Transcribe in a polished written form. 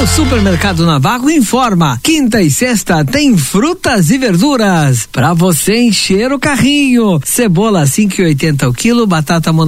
Supermercado Navarro informa: quinta e sexta tem frutas e verduras pra você encher o carrinho. Cebola 5,80 o quilo, batata